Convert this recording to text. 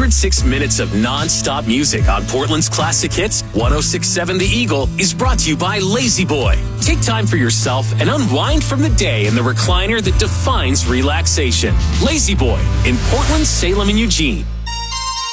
106 minutes of non-stop music on Portland's classic hits. 106.7 The Eagle is brought to you by Lazy Boy. Take time for yourself and unwind from the day in the recliner that defines relaxation. Lazy Boy in Portland, Salem, and Eugene.